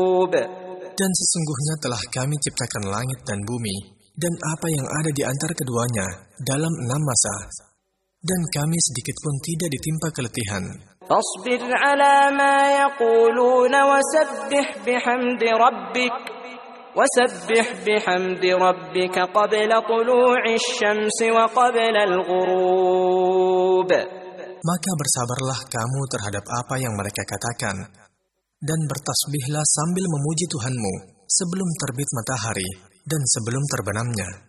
Dan sesungguhnya telah kami ciptakan langit dan bumi, dan apa yang ada di antara keduanya dalam 6 masa. Dan kami sedikit pun tidak ditimpa keletihan. فاصبر على ما يقولون وسبح بحمد ربك قبل طلوع الشمس وقبل الغروب. Maka bersabarlah kamu terhadap apa yang mereka katakan, dan bertasbihlah sambil memuji Tuhanmu sebelum terbit matahari dan sebelum terbenamnya.